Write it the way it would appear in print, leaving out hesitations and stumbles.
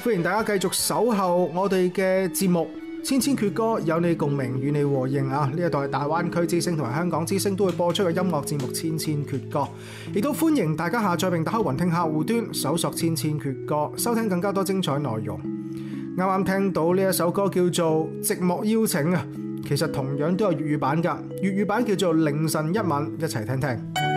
歡迎大家繼續守候我哋嘅節目《千千闕歌》，有你共鳴，與你和應啊！呢一度係大灣區之聲同埋香港之聲都會播出嘅音樂節目《千千闕歌》，亦都歡迎大家下載並打開雲聽客戶端，搜索《千千闕歌》，收聽更加多精彩內容。啱啱聽到呢一首歌叫做《寂寞邀請》啊，其實同樣都有粵語版㗎，粵語版叫做《凌晨一吻》，一齊聽聽。